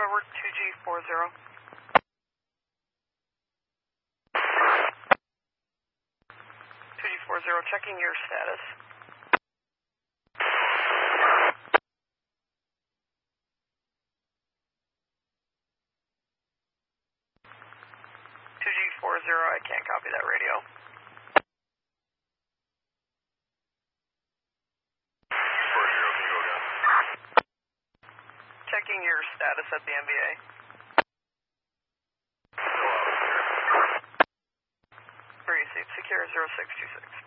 we're 2G40. 2G40, checking your status. 2G40, I can't copy that radio. 40, can you go again? Checking your status at the MBA. Very safe, secure 0626.